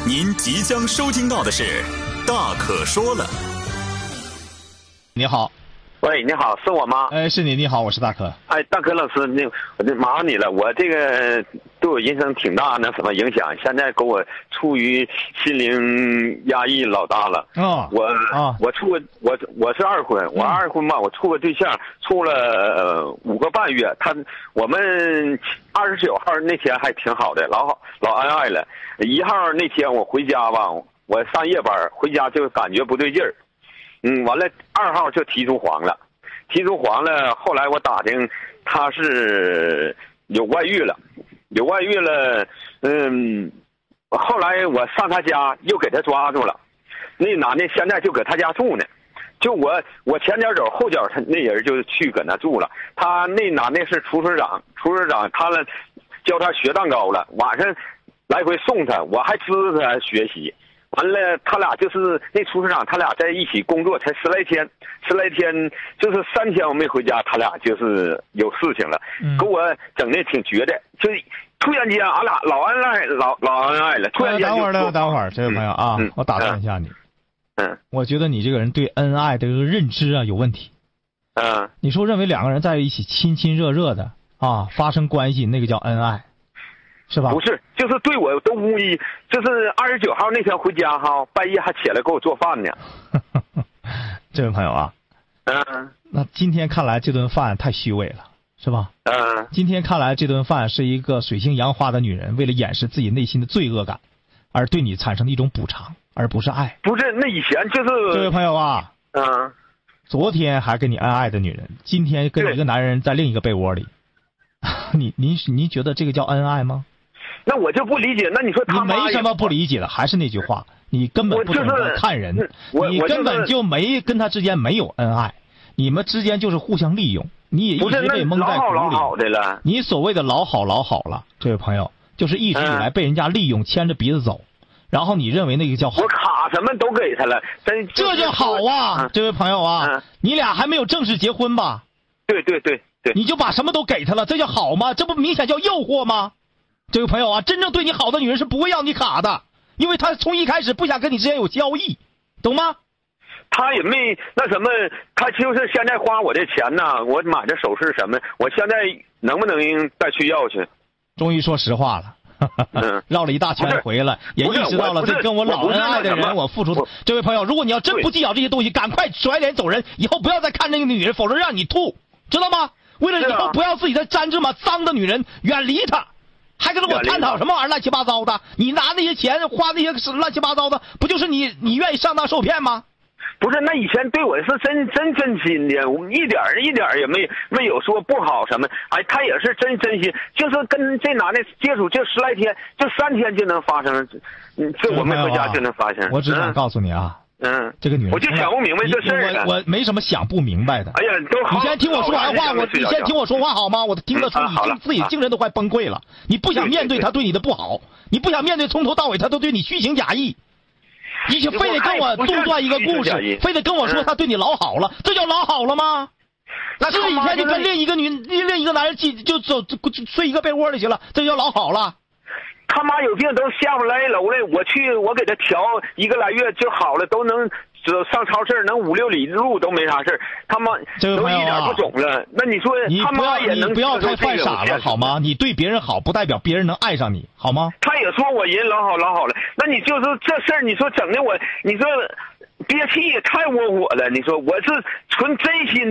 您即将收听到的是《大可说了》。 你好， 喂，你好，是我吗？ 是你，你好，我是大可。 哎，大可老师，我就麻烦你了，我这个对我人生挺大的什么影响，现在给我处于心灵压抑老大了。我是二婚，我二婚吧，我处个对象，处了5个半月，我们29号那天还挺好的，老恩爱了。1号那天我回家吧，我上夜班回家就感觉不对劲儿。完了2号就提出黄了，后来我打听他是有外遇了，后来我上他家又给他抓住了，那男的现在就搁他家住呢，就我前脚走后脚，他那人就去搁那住了。他那男的是厨师长，他呢教他学蛋糕了，晚上来回送他，我还支持他学习。完了，他俩就是那厨师长，他俩在一起工作才10来天，就是3天我没回家，他俩就是有事情了，给我整的挺绝的，就突然间俺俩老恩爱了，突然间等会儿，这位朋友啊，我打断一下你，我觉得你这个人对恩爱的这个认知啊有问题，你说认为2个人在一起亲亲热热的啊发生关系，那个叫恩爱。是吧？ 不是，就是对我都无意，就是29号那天回家哈，半夜还起来给我做饭呢。 这位朋友啊，那今天看来这顿饭太虚伪了，是吧？今天看来这顿饭是一个水性杨花的女人为了掩饰自己内心的罪恶感，而对你产生的一种补偿，而不是爱。 不是，那以前就是这位朋友啊，昨天还跟你恩爱的女人，今天跟一个男人在另一个被窝里，您觉得这个叫恩爱吗？ 那我就不理解，那你说他你没什么不理解的，还是那句话，你根本不懂得看人，你根本就没跟他之间没有恩爱，你们之间就是互相利用，你也一直被蒙在鼓里。你所谓的老好了，这位朋友，就是一直以来被人家利用，牵着鼻子走，然后你认为那个叫好。 我卡什么都给他了， 这就好啊，这位朋友啊，你俩还没有正式结婚吧？ 对， 你就把什么都给他了，这叫好吗？这不明显叫诱惑吗？这位朋友啊，真正对你好的女人是不会要你卡的，因为她从一开始不想跟你之间有交易，懂吗？ 他也没那什么，他就是现在花我的钱呢，我买的首饰什么，我现在能不能再去要去？ 终于说实话了，绕了一大圈回来，也意识到了这跟我老恩爱的人我付出。这位朋友，如果你要真不计较这些东西，赶快甩脸走人，以后不要再看那个女人，否则让你吐，知道吗？为了以后不要自己再沾这么脏的女人，远离她。还跟我探讨什么玩意儿乱七八糟的？你拿那些钱花那些乱七八糟的，不就是你愿意上当受骗吗？ 不是，那以前对我是真心的，我一点也没有说不好什么。哎，他也是真心，就是跟这男的接触就10来天，就3天就能发生，这我没回家就能发生。 我只想告诉你啊。这个女人我就想不明白这事儿。 我没什么想不明白的。 哎呀，都好。 你先听我说完话，你先听我说话好吗？我听得出自己精神都快崩溃了。你不想面对他对你的不好，你不想面对从头到尾他都对你虚情假意，你就非得跟我杜撰一个故事，非得跟我说他对你老好了，这叫老好了吗？那这一天就跟另一个男人就睡一个被窝里去了，这叫老好了？ 他妈有病都下不来楼了，我给他调1个来月就好了，都能上超市能5、6里路都没啥事，他妈都一点不肿了。那你说他妈也能？ 你不要太犯傻了好吗？你对别人好不代表别人能爱上你好吗？ 他也说我人老好了，那你就说这事儿，你说整的你说憋气也太窝火了。你说我是纯真心